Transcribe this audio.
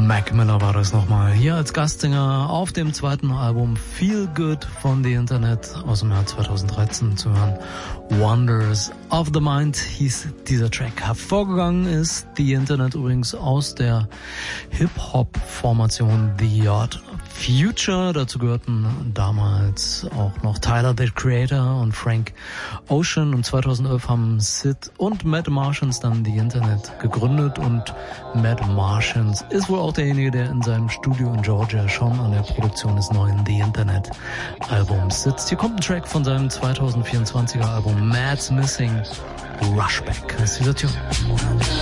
Mac Miller war das nochmal. Hier als Gastsänger auf dem zweiten Album Feel Good von The Internet aus dem Jahr 2013 zu hören. Wonders of the Mind hieß dieser Track. Hervorgegangen ist The Internet übrigens aus der Hip-Hop-Formation The Odd Future. Dazu gehörten damals auch noch Tyler, the Creator, und Frank Ocean. Und 2011 haben Sid und Matt Martians dann The Internet gegründet. Und Matt Martians ist wohl auch derjenige, der in seinem Studio in Georgia schon an der Produktion des neuen The Internet Albums sitzt. Hier kommt ein Track von seinem 2024er Album Mad's Missing, Rushback. Das ist dieser Tune.